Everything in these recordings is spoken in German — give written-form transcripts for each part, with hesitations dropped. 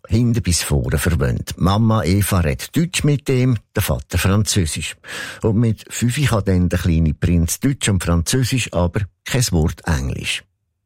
hinten bis vorne verwöhnt. Mama Eva redet Deutsch mit ihm, der Vater Französisch. Und mit 5 kann dann der kleine Prinz Deutsch und Französisch, aber kein Wort Englisch.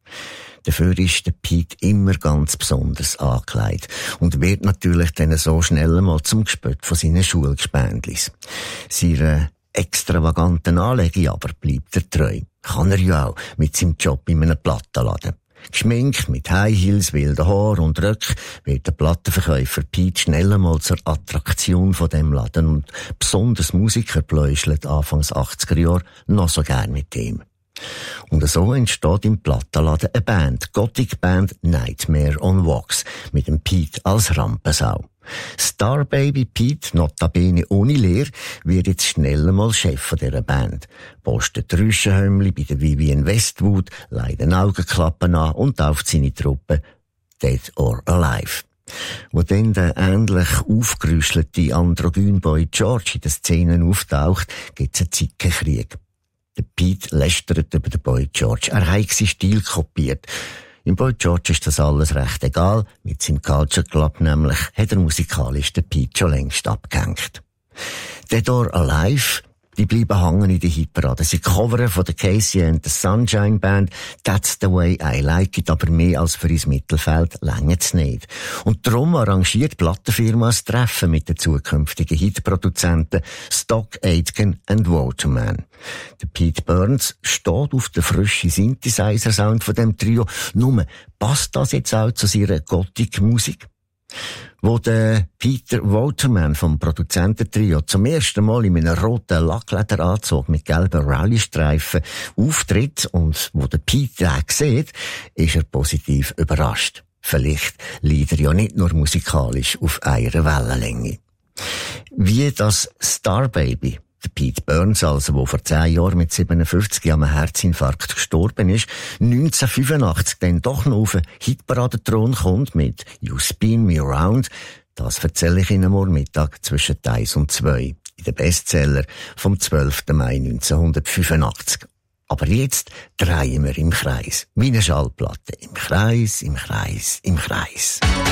Dafür ist der Pete immer ganz besonders angekleidet und wird natürlich dann so schnell einmal zum Gespött von seinen Schulgespendlis. Seine extravaganten Anlegen aber bleibt er treu. Kann er ja auch mit seinem Job in einem Plattenladen. Geschminkt mit High Heels, wilden Haar und Röck wird der Plattenverkäufer Pete schnell einmal zur Attraktion von dem Laden und besonders Musiker pläuscheln Anfangs 80er Jahre noch so gern mit ihm. Und so entsteht im Plattenladen eine Band, Gothic Band Nightmare on Wax, mit dem Pete als Rampensau. Star Baby Pete, notabene ohne Lehre, wird jetzt schnell einmal Chef von dieser Band. Postet Rüschenhömmli bei der Vivienne Westwood, leidet Augenklappen an und tauft seine Truppe Dead or Alive. Wo dann der ähnlich aufgerüschelte Androgynboy George in den Szenen auftaucht, gibt's einen Zickenkrieg. Der Pete lästert über den Boy George. Er hat seinen Stil kopiert. Im Boy George ist das alles recht egal. Mit seinem Culture Club nämlich hat er musikalisch den Pete schon längst abgehängt. Dead or Alive, die bleiben hängen in der Hitparade. Sie covern von der Casey and the Sunshine Band That's the way I like it, aber mehr als für ins Mittelfeld längt's nicht. Und darum arrangiert die Plattenfirma ein Treffen mit den zukünftigen Hitproduzenten Stock Aitken and Waterman. Der Pete Burns steht auf den frischen Synthesizer-Sound von dem Trio. Nur, passt das jetzt auch zu seiner Gothic-Musik? Wo der Peter Waterman vom Produzententrio zum ersten Mal in einem roten Lacklederanzug mit gelben Rallye-Streifen auftritt und wo der Pete den sieht, ist er positiv überrascht. Vielleicht liegt er ja nicht nur musikalisch auf einer Wellenlänge. Wie das Star Baby, der Pete Burns, also, der vor 10 Jahren mit 57 an einem Herzinfarkt gestorben ist, 1985 dann doch noch auf den Hitparadenthron kommt mit You Spin Me Around, das erzähle ich Ihnen morgen Mittag zwischen 1 und 2 in den Bestseller vom 12. Mai 1985. Aber jetzt drehen wir im Kreis, wie eine Schallplatte. Im Kreis, im Kreis, im Kreis.